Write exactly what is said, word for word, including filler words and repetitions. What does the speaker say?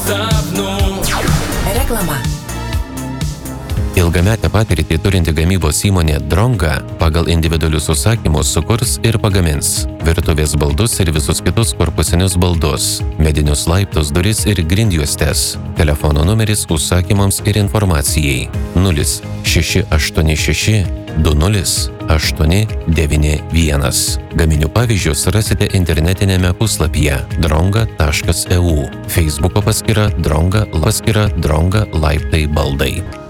sapnų. Reklama. Ilgametę patirtį turinti gamybos įmonė Dronga pagal individualius užsakymus sukurs ir pagamins virtuvės baldus ir visus kitus korpusinius baldus, medinius laiptus, duris ir grindjuostes. Telefono numeris užsakymams ir informacijai nulis šeši aštuoni šeši du nulis aštuoni devyni vienas. Gaminių pavyzdžius rasite internetinėme puslapyje dronga taškas e u, Facebooko paskyra Dronga, paskyra Dronga laiptai baldai.